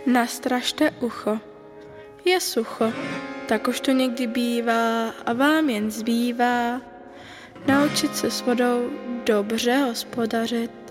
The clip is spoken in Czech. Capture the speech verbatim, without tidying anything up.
Nastražte ucho. Je sucho, tak už to někdy bývá a vám jen zbývá naučit se s vodou dobře hospodařit.